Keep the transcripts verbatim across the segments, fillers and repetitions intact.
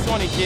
on iki.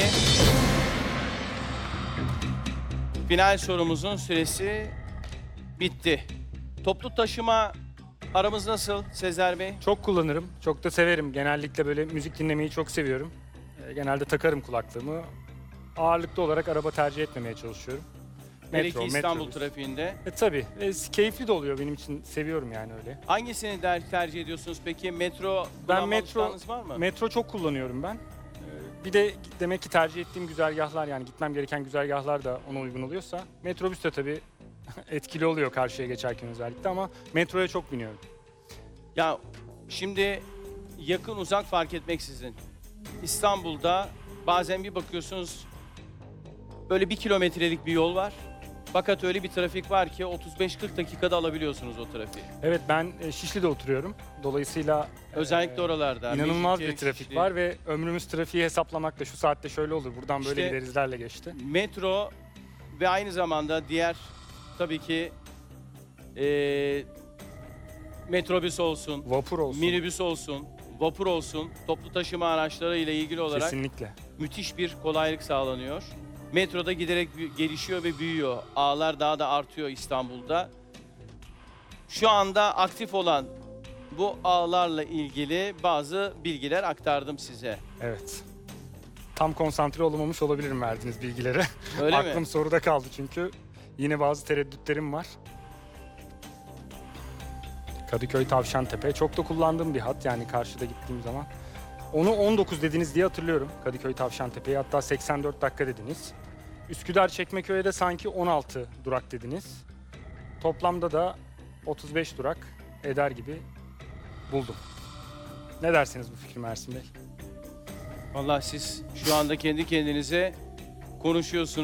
Final sorumuzun süresi bitti. Toplu taşıma aramız nasıl Sezer Bey? Çok kullanırım, çok da severim. Genellikle böyle müzik dinlemeyi çok seviyorum. Ee, Genelde takarım kulaklığımı. Ağırlıklı olarak araba tercih etmemeye çalışıyorum. Hele ki İstanbul metrobüs. trafiğinde. E tabii, e, keyifli de oluyor benim için, seviyorum yani öyle. Hangisini der, tercih ediyorsunuz peki? Metro Ben kullanma metro, alışkanlığınız var mı? metro çok kullanıyorum ben. Ee, Bir de demek ki tercih ettiğim güzergahlar, yani gitmem gereken güzergahlar da ona uygun oluyorsa. Metrobüs de tabii etkili oluyor karşıya geçerken özellikle, ama metroya çok biniyorum. Ya şimdi yakın uzak fark etmeksizin İstanbul'da bazen bir bakıyorsunuz böyle bir kilometrelik bir yol var. Fakat öyle bir trafik var ki otuz beş kırk dakikada alabiliyorsunuz o trafiği. Evet, ben e, Şişli'de oturuyorum. Dolayısıyla Özellikle e, oralarda. İnanılmaz bir Mecidiye, trafik Şişli. var ve ömrümüz trafiği hesaplamakla şu saatte şöyle olur, buradan böyle İşte- giderizlerle geçti. Metro ve aynı zamanda diğer tabii ki eee metrobüs olsun, Vapur olsun. minibüs olsun, vapur olsun, toplu taşıma araçları ile ilgili olarak Kesinlikle. müthiş bir kolaylık sağlanıyor. Metroda giderek bü- gelişiyor ve büyüyor. Ağlar daha da artıyor İstanbul'da. Şu anda aktif olan bu ağlarla ilgili bazı bilgiler aktardım size. Evet. Tam konsantre olamamış olabilirim verdiğiniz bilgilere. Öyle Aklım mi? soruda kaldı çünkü. Yine bazı tereddütlerim var. Kadıköy Tavşantepe çok da kullandığım bir hat, yani karşıda gittiğim zaman. Onu on dokuz dediniz diye hatırlıyorum, Kadıköy Tavşantepe'yi, hatta seksen dört dakika dediniz. Üsküdar Çekmeköy'e de sanki on altı durak dediniz. Toplamda da otuz beş durak eder gibi buldum. Ne dersiniz bu fikrime Ersin Bey? Vallahi siz şu anda kendi kendinize konuşuyorsunuz.